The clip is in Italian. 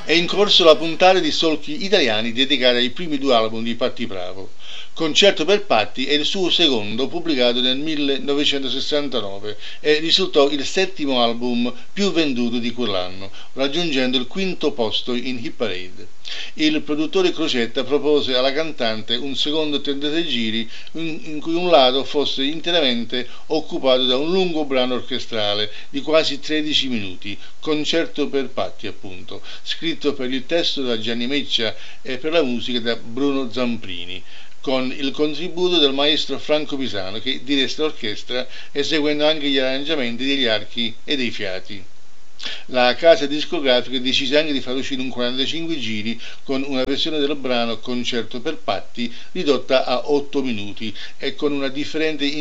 È in corso la puntata di Solchi Italiani dedicata ai primi due album di Patti Bravo. Concerto per Patti è il suo secondo, pubblicato nel 1969, e risultò il settimo album più venduto di quell'anno, raggiungendo il quinto posto in Hit Parade. Il produttore Crocetta propose alla cantante un secondo 33 giri in cui un lato fosse interamente occupato da un lungo brano orchestrale di quasi 13 minuti, Concerto per Patti appunto, scritto per il testo da Gianni Meccia e per la musica da Bruno Zamprini, con il contributo del maestro Franco Pisano che diresse l'orchestra eseguendo anche gli arrangiamenti degli archi e dei fiati. La casa discografica decise anche di far uscire un 45 giri con una versione del brano Concerto per Patti ridotta a 8 minuti e con una differente